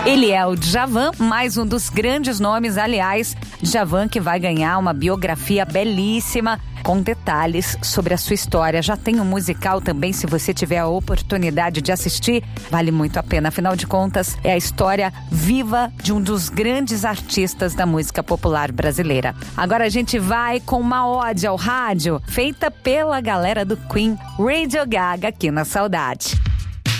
Ele é o Djavan, mais um dos grandes nomes, aliás, Djavan que vai ganhar uma biografia belíssima com detalhes sobre a sua história. Já tem um musical também, se você tiver a oportunidade de assistir, vale muito a pena. Afinal de contas, é a história viva de um dos grandes artistas da música popular brasileira. Agora a gente vai com uma ode ao rádio, feita pela galera do Queen, Radio Gaga, aqui na Saudade.